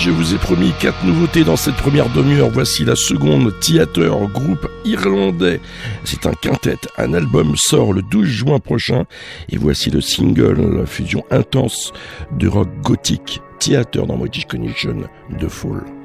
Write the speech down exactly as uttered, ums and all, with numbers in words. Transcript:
je vous ai promis quatre nouveautés dans cette première demi-heure. Voici la seconde, Theater, groupe irlandais. C'est un quintet. Un album sort le douze juin prochain. Et voici le single, la fusion intense de rock gothique. Theater dans British Connection de Fall.